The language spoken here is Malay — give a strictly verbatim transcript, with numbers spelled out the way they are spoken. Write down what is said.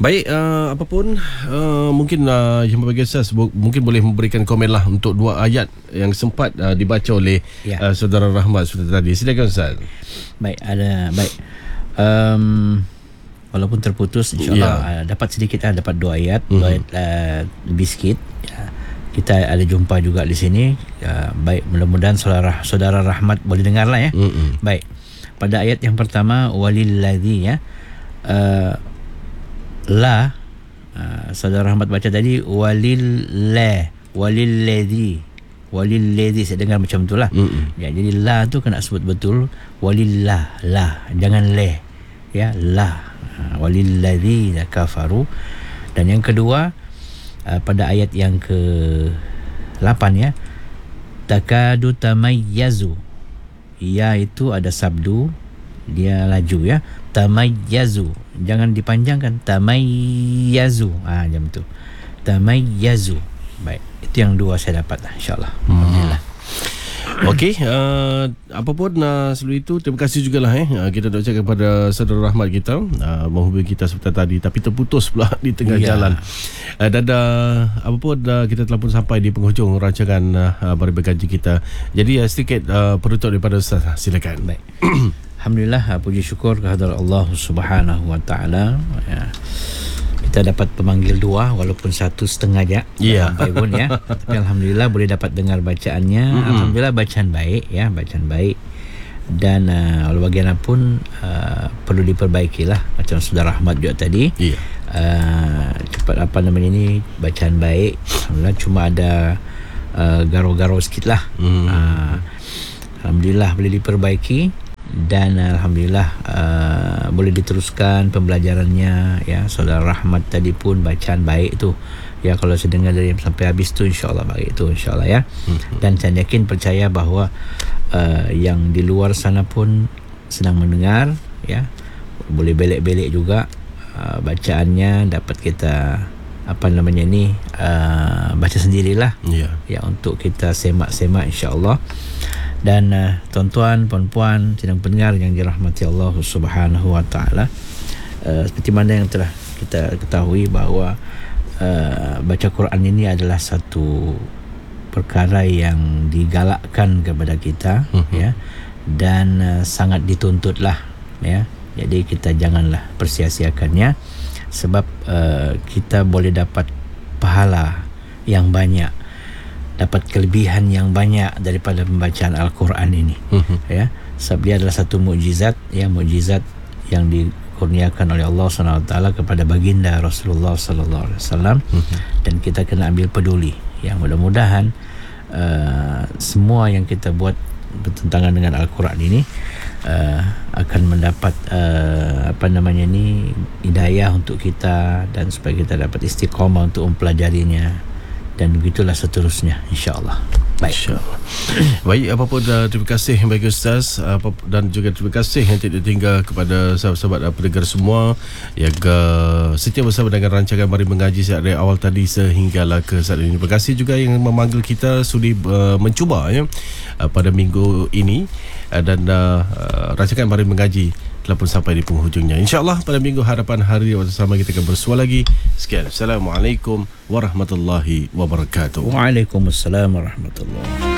Baik, uh, apapun uh, mungkin uh, yang berbagi Ustaz mungkin boleh memberikan komen lah untuk dua ayat yang sempat uh, dibaca oleh ya. uh, Saudara Rahmat seperti tadi. Silakan Ustaz. Baik, ada baik. Um, walaupun terputus, insyaAllah ya. uh, dapat sedikit lah, dapat dua ayat, mm-hmm. dua ayat uh, lebih sikit. Ya. Kita ada jumpa juga di sini. Uh, baik, mudah-mudahan saudara saudara Rahmat boleh dengar lah ya. Mm-hmm. Baik. Pada ayat yang pertama, walilladzi ya. Uh, la uh, saudara Rahmat baca tadi walillah walilladzi walilladzi, saya dengar macam itulah. Mm-hmm. Ya, jadi la tu kena sebut betul, walillah, la, jangan le ya, la uh, walilladzi kafaru. Dan yang kedua uh, pada ayat yang ke lapan ya, takadu tamayyazu, ya itu ada sabdu, dia laju ya, tamayyazu, jangan dipanjangkan, tamayyazu, ah macam tu, tamayyazu. Baik, itu yang dua saya dapat lah, insyaAllah. Alhamdulillah. Okey, uh, apapun uh, sebelum itu terima kasih jugalah eh uh, kita nak ucapkan kepada saudara Rahmat kita uh, menghubungi kita seperti tadi tapi terputus pula di tengah ya. jalan. Uh, dan uh, apapun uh, kita telah pun sampai di penghujung rancangan uh, Mari Bergaji kita. Jadi uh, sedikit uh, penutup daripada Ustaz, silakan. Baik. Alhamdulillah, puji syukur kehadirat Allah Subhanahu wa taala. Ya. Kita dapat pemanggil dua walaupun satu setengah aja yeah. sampai pun ya. Tapi alhamdulillah boleh dapat dengar bacaannya. Mm-hmm. Alhamdulillah bacaan baik ya, bacaan baik. Dan uh, walau bagaimanapun uh, perlu diperbaikilah macam Saudara Rahmat juga tadi. Yeah. Uh, cepat apa namanya ini, bacaan baik. Alhamdulillah, cuma ada uh, garo-garo sikitlah. Mm. Uh, alhamdulillah boleh diperbaiki. Dan alhamdulillah uh, boleh diteruskan pembelajarannya ya. Saudara Rahmat tadi pun bacaan baik tu ya, kalau saya dengar dari sampai habis tu insyaAllah baik tu insyaAllah ya. Mm-hmm. Dan saya yakin percaya bahawa uh, yang di luar sana pun sedang mendengar ya, boleh belek-belek juga uh, bacaannya, dapat kita apa namanya ni uh, baca sendirilah yeah. ya, untuk kita semak-semak insyaAllah. Dan uh, tuan-tuan, puan-puan, sedang pendengar yang dirahmati Allah Subhanahu wa taala, uh, seperti mana yang telah kita ketahui bahawa uh, baca Quran ini adalah satu perkara yang digalakkan kepada kita uh-huh. ya, dan uh, sangat dituntutlah ya. Jadi kita janganlah persia-siakannya, sebab uh, kita boleh dapat pahala yang banyak, dapat kelebihan yang banyak daripada pembacaan Al-Quran ini. Uh-huh. Ya, sebab dia adalah satu mukjizat, ya, mukjizat yang dikurniakan oleh Allah subhanahu wa taala kepada baginda Rasulullah sallallahu alaihi wasallam. Uh-huh. Dan kita kena ambil peduli. Ya, mudah-mudahan uh, semua yang kita buat bertentangan dengan Al-Quran ini uh, akan mendapat uh, apa namanya ni hidayah untuk kita, dan supaya kita dapat istiqamah untuk mempelajarinya. Dan begitulah seterusnya, insyaAllah. Baik, InsyaAllah. Baik, apapun uh, terima kasih bagi Ustaz, uh, dan juga terima kasih yang tidak tinggal kepada sahabat-sahabat uh, pendengar semua yang uh, setia bersama dengan rancangan Mari Mengaji dari awal tadi sehinggalah ke saat ini. Terima kasih juga yang memanggil kita sudi uh, mencuba ya uh, pada minggu ini, uh, dan uh, uh, rancangan Mari Mengaji telah pun sampai di penghujungnya. InsyaAllah pada minggu hadapan hari bersama kita akan bersua lagi. Sekian. Assalamualaikum warahmatullahi wabarakatuh. Waalaikumsalam warahmatullahi wabarakatuh.